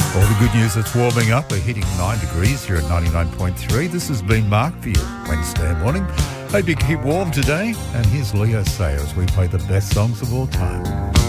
All the good news that's warming up. We're hitting 9 degrees here at 99.3. This has been Mark for you Wednesday morning. Hope you keep warm today. And here's Leo Sayer as we play the best songs of all time.